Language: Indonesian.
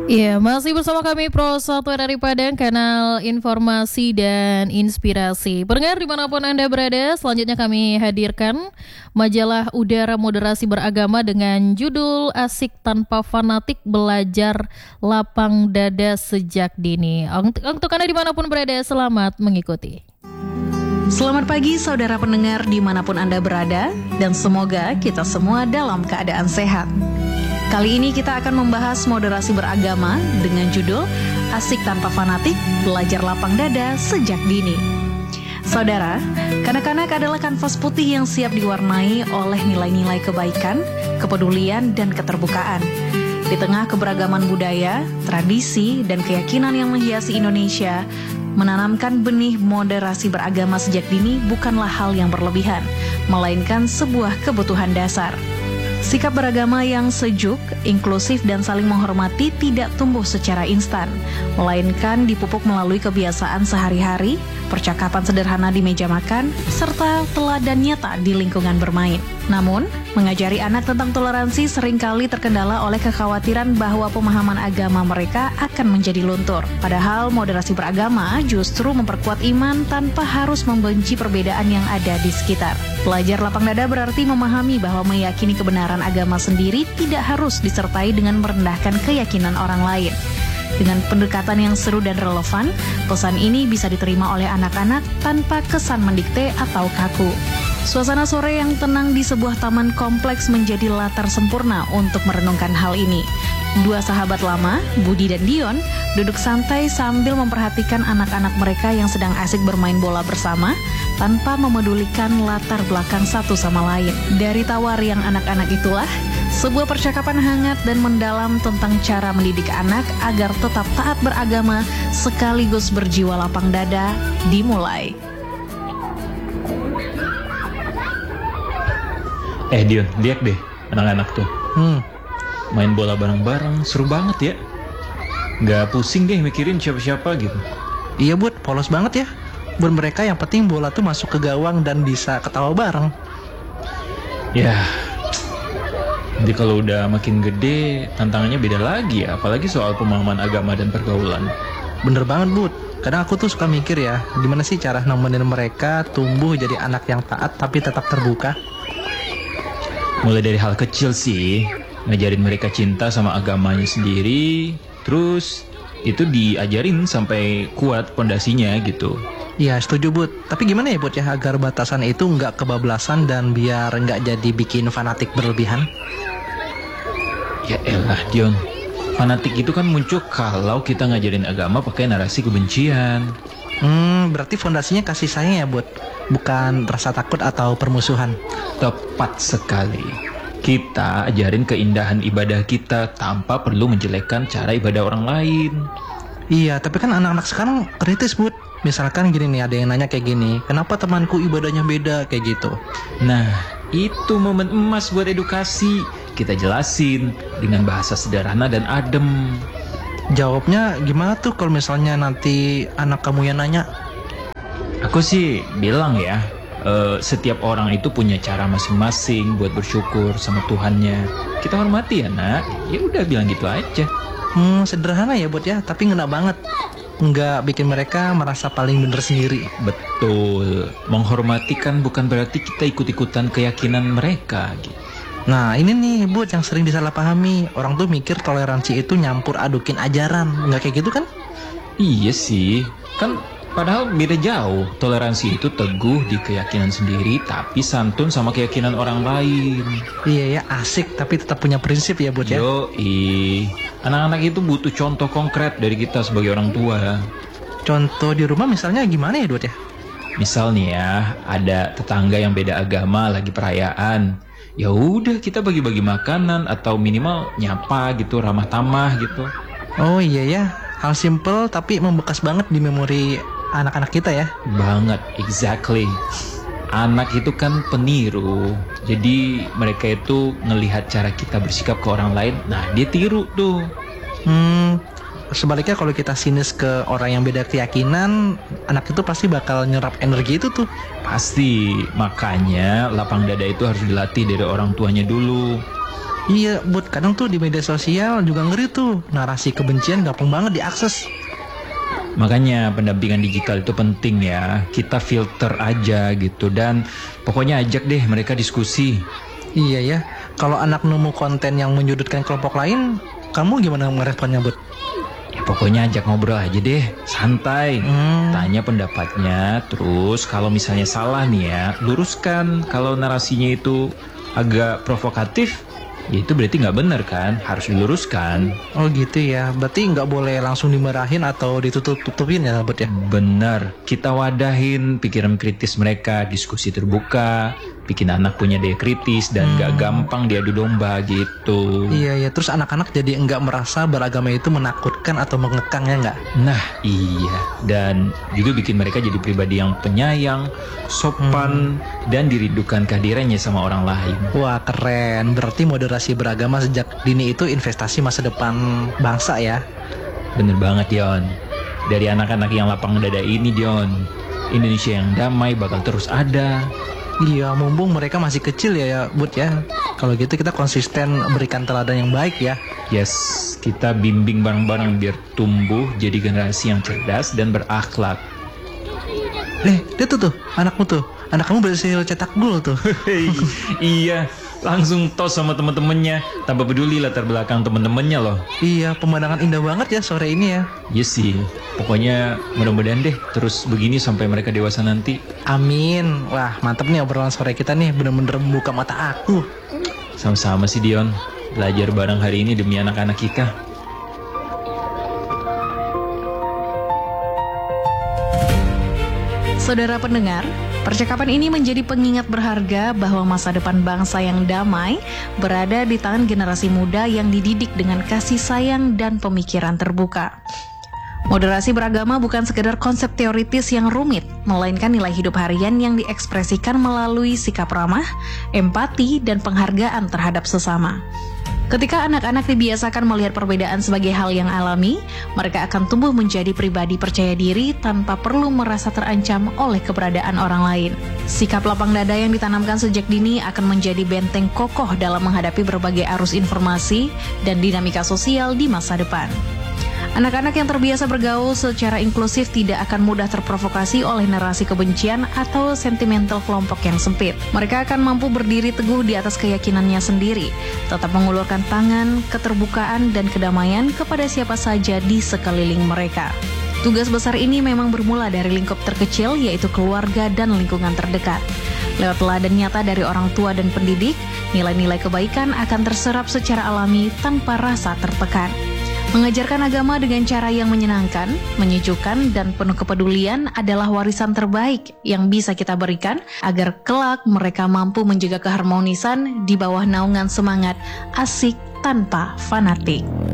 Iya, masih bersama kami Pro 1 dari Padang, kanal informasi dan inspirasi. Pendengar dimanapun Anda berada, selanjutnya kami hadirkan majalah Udara Moderasi Beragama dengan judul Asik Tanpa Fanatik, Belajar Lapang Dada Sejak Dini. Untuk Anda dimanapun berada, selamat mengikuti. Selamat pagi saudara pendengar dimanapun Anda berada, dan semoga kita semua dalam keadaan sehat. Kali ini kita akan membahas moderasi beragama dengan judul Asik Tanpa Fanatik, Belajar Lapang Dada Sejak Dini. Saudara, kanak-kanak adalah kanvas putih yang siap diwarnai oleh nilai-nilai kebaikan, kepedulian, dan keterbukaan. Di tengah keberagaman budaya, tradisi, dan keyakinan yang menghiasi Indonesia, menanamkan benih moderasi beragama sejak dini bukanlah hal yang berlebihan, melainkan sebuah kebutuhan dasar. Sikap beragama yang sejuk, inklusif, dan saling menghormati tidak tumbuh secara instan, melainkan dipupuk melalui kebiasaan sehari-hari, percakapan sederhana di meja makan, serta teladan nyata di lingkungan bermain. Namun, mengajari anak tentang toleransi seringkali terkendala oleh kekhawatiran bahwa pemahaman agama mereka akan menjadi luntur. Padahal moderasi beragama justru memperkuat iman tanpa harus membenci perbedaan yang ada di sekitar. Belajar lapang dada berarti memahami bahwa meyakini kebenaran agama sendiri tidak harus disertai dengan merendahkan keyakinan orang lain. Dengan pendekatan yang seru dan relevan, pesan ini bisa diterima oleh anak-anak tanpa kesan mendikte atau kaku. Suasana sore yang tenang di sebuah taman kompleks menjadi latar sempurna untuk merenungkan hal ini. Dua sahabat lama, Budi dan Dion, duduk santai sambil memperhatikan anak-anak mereka yang sedang asik bermain bola bersama, tanpa memedulikan latar belakang satu sama lain. Dari tawar yang anak-anak itulah, sebuah percakapan hangat dan mendalam tentang cara mendidik anak agar tetap taat beragama sekaligus berjiwa lapang dada dimulai. Dion, lihat deh anak-anak tuh. Main bola bareng-bareng, seru banget ya. Gak pusing deh mikirin siapa-siapa gitu. Iya Bud, polos banget ya. Buat mereka yang penting bola tuh masuk ke gawang dan bisa ketawa bareng. Ya, nanti kalau udah makin gede tantangannya beda lagi ya. Apalagi soal pemahaman agama dan pergaulan. Bener banget Bud. Kadang aku tuh suka mikir ya, gimana sih cara nemenin mereka tumbuh jadi anak yang taat tapi tetap terbuka. Mulai dari hal kecil sih, ngajarin mereka cinta sama agamanya sendiri, terus itu diajarin sampai kuat pondasinya gitu. Iya setuju Bud. Tapi gimana ya Bud ya agar batasan itu nggak kebablasan dan biar nggak jadi bikin fanatik berlebihan? Ya elah Dion, fanatik itu kan muncul kalau kita ngajarin agama pakai narasi kebencian. Berarti fondasinya kasih sayang ya Bud, bukan rasa takut atau permusuhan. Tepat sekali. Kita ajarin keindahan ibadah kita tanpa perlu menjelekkan cara ibadah orang lain. Iya, tapi kan anak-anak sekarang kritis Bud. Misalkan gini nih, ada yang nanya kayak gini, kenapa temanku ibadahnya beda kayak gitu. Nah, itu momen emas buat edukasi. Kita jelasin dengan bahasa sederhana dan adem. Jawabnya gimana tuh kalau misalnya nanti anak kamu yang nanya? Aku sih bilang ya, setiap orang itu punya cara masing-masing buat bersyukur sama Tuhannya. Kita hormati ya nak. Ya udah bilang gitu aja. Sederhana ya Bud ya, tapi ngena banget. Nggak bikin mereka merasa paling bener sendiri. Betul. Menghormati kan bukan berarti kita ikut-ikutan keyakinan mereka gitu. Nah ini nih Bud yang sering disalahpahami. Orang tuh mikir toleransi itu nyampur adukin ajaran. Nggak kayak gitu kan? Iya sih. Kan padahal beda jauh. Toleransi itu teguh di keyakinan sendiri, tapi santun sama keyakinan orang lain. Iya ya, asik tapi tetap punya prinsip ya Bud ya. Yoi. Anak-anak itu butuh contoh konkret dari kita sebagai orang tua. Contoh di rumah misalnya gimana ya Bud ya? Misal nih ya, ada tetangga yang beda agama lagi perayaan. Ya udah kita bagi-bagi makanan atau minimal nyapa gitu, ramah tamah gitu. Oh iya ya, hal simple tapi membekas banget di memori anak-anak kita ya. Banget, exactly. Anak itu kan peniru. Jadi mereka itu ngelihat cara kita bersikap ke orang lain. Nah dia tiru tuh. Sebaliknya kalau kita sinis ke orang yang beda keyakinan, anak itu pasti bakal nyerap energi itu tuh. Pasti, makanya lapang dada itu harus dilatih dari orang tuanya dulu. Iya, Bud, kadang tuh di media sosial juga ngeri tuh. Narasi kebencian gampang banget diakses. Makanya pendampingan digital itu penting ya. Kita filter aja gitu dan pokoknya ajak deh mereka diskusi. Iya ya, kalau anak nemu konten yang menyudutkan kelompok lain, kamu gimana meresponnya, Bud? Ya pokoknya ajak ngobrol aja deh, santai. Tanya pendapatnya, terus kalau misalnya salah nih ya, luruskan. Kalau narasinya itu agak provokatif, ya itu berarti nggak benar kan, harus diluruskan. Oh gitu ya, berarti nggak boleh langsung dimarahin atau ditutup-tutupin ya, Bud ya? Benar, kita wadahin pikiran kritis mereka, diskusi terbuka, bikin anak punya daya kritis dan nggak gampang diadu domba gitu. Iya ya, terus anak-anak jadi nggak merasa beragama itu menakutkan atau mengekang ya nggak? Nah iya, dan juga bikin mereka jadi pribadi yang penyayang, sopan, dan dirindukan kehadirannya sama orang lain. Wah keren, berarti moderasi beragama sejak dini itu investasi masa depan bangsa ya? Bener banget Dion. Dari anak-anak yang lapang dada ini Dion, Indonesia yang damai bakal terus ada. Iya, mumpung mereka masih kecil ya Bud ya. Kalau gitu kita konsisten berikan teladan yang baik ya. Yes, kita bimbing bareng-bareng biar tumbuh jadi generasi yang cerdas dan berakhlak. Dia tuh anakmu tuh. Anak kamu berhasil cetak gol tuh. Iya, langsung tos sama temen-temennya tanpa peduli latar belakang temen-temennya loh. Iya, pemandangan indah banget ya sore ini ya. Iya sih, pokoknya mudah-mudahan deh terus begini sampai mereka dewasa nanti. Amin. Wah mantep nih obrolan sore kita nih, bener-bener membuka mata aku. Sama-sama sih Dion, belajar bareng hari ini demi anak-anak kita. Saudara pendengar, percakapan ini menjadi pengingat berharga bahwa masa depan bangsa yang damai berada di tangan generasi muda yang dididik dengan kasih sayang dan pemikiran terbuka. Moderasi beragama bukan sekedar konsep teoritis yang rumit, melainkan nilai hidup harian yang diekspresikan melalui sikap ramah, empati, dan penghargaan terhadap sesama. Ketika anak-anak dibiasakan melihat perbedaan sebagai hal yang alami, mereka akan tumbuh menjadi pribadi percaya diri tanpa perlu merasa terancam oleh keberadaan orang lain. Sikap lapang dada yang ditanamkan sejak dini akan menjadi benteng kokoh dalam menghadapi berbagai arus informasi dan dinamika sosial di masa depan. Anak-anak yang terbiasa bergaul secara inklusif tidak akan mudah terprovokasi oleh narasi kebencian atau sentimental kelompok yang sempit. Mereka akan mampu berdiri teguh di atas keyakinannya sendiri, tetap mengulurkan tangan, keterbukaan, dan kedamaian kepada siapa saja di sekeliling mereka. Tugas besar ini memang bermula dari lingkup terkecil, yaitu keluarga dan lingkungan terdekat. Lewat teladan nyata dari orang tua dan pendidik, nilai-nilai kebaikan akan terserap secara alami tanpa rasa tertekan. Mengajarkan agama dengan cara yang menyenangkan, menyejukkan, dan penuh kepedulian adalah warisan terbaik yang bisa kita berikan agar kelak mereka mampu menjaga keharmonisan di bawah naungan semangat asik tanpa fanatik.